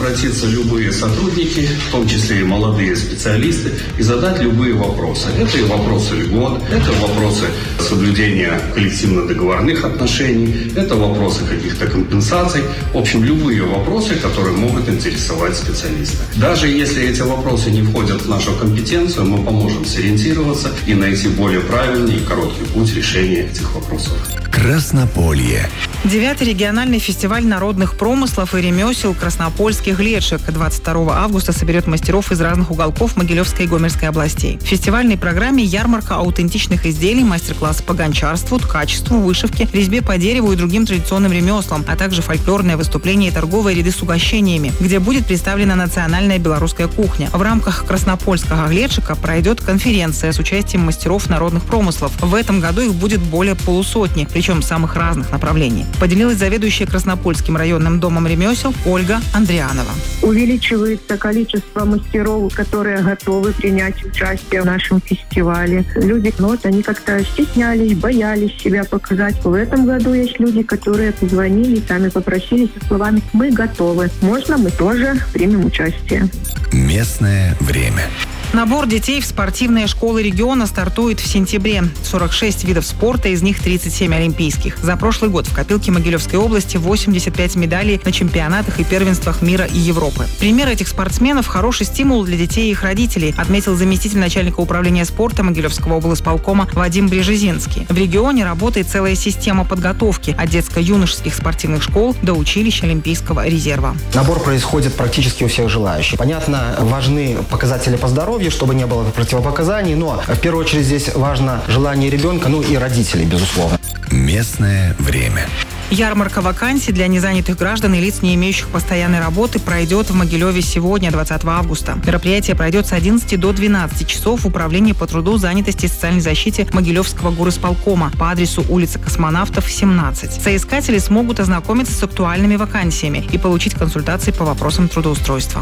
обратиться любые сотрудники, в том числе и молодые специалисты, и задать любые вопросы. Это и вопросы льгот, это вопросы соблюдения коллективно-договорных отношений, это вопросы каких-то компенсаций. В общем, любые вопросы, которые могут интересовать специалиста. Даже если эти вопросы не входят в нашу компетенцию, мы поможем сориентироваться и найти более правильный и короткий путь решения этих вопросов. Краснополье. 9-й региональный фестиваль народных промыслов и ремесел «Краснопольский глечик» 22 августа соберет мастеров из разных уголков Могилевской и Гомельской областей. В фестивальной программе ярмарка аутентичных изделий, мастер-класс по гончарству, ткачеству, вышивке, резьбе по дереву и другим традиционным ремеслам, а также фольклорное выступление и торговые ряды с угощениями, где будет представлена национальная белорусская кухня. В рамках Краснопольского глечика пройдет конференция с участием мастеров народных промыслов. В этом году их будет более полусотни, причем самых разных направлений. Поделилась заведующая Краснопольским районным домом ремесел Ольга Андрианова. Увеличивается количество мастеров, которые готовы принять участие в нашем фестивале. Люди, они как-то стеснялись, боялись себя показать. В этом году есть люди, которые позвонили, сами попросили со словами «Мы готовы». Можно, мы тоже примем участие. Местное время. Набор детей в спортивные школы региона стартует в сентябре. 46 видов спорта, из них 37 олимпийских. За прошлый год в копилке Могилевской области 85 медалей на чемпионатах и первенствах мира и Европы. Пример этих спортсменов – хороший стимул для детей и их родителей, отметил заместитель начальника управления спорта Могилевского облсполкома Вадим Брежезинский. В регионе работает целая система подготовки от детско-юношеских спортивных школ до училищ Олимпийского резерва. Набор происходит практически у всех желающих. Понятно, важны показатели по здоровью, чтобы не было противопоказаний, но в первую очередь здесь важно желание ребенка, и родителей, безусловно. Местное время. Ярмарка вакансий для незанятых граждан и лиц, не имеющих постоянной работы, пройдет в Могилеве сегодня, 20 августа. Мероприятие пройдет с 11 до 12 часов в Управлении по труду, занятости и социальной защите Могилевского горисполкома по адресу улица Космонавтов, 17. Соискатели смогут ознакомиться с актуальными вакансиями и получить консультации по вопросам трудоустройства.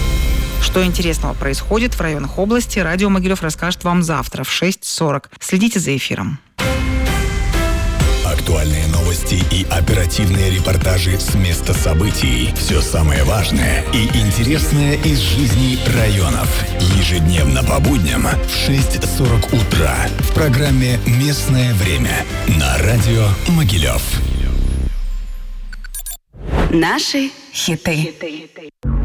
Что интересного происходит в районах области, радио Могилев расскажет вам завтра в 6:40. Следите за эфиром. Актуальные новости и оперативные репортажи с места событий. Все самое важное и интересное из жизни районов. Ежедневно по будням в 6:40 утра в программе «Местное время» на радио Могилев. Наши хиты.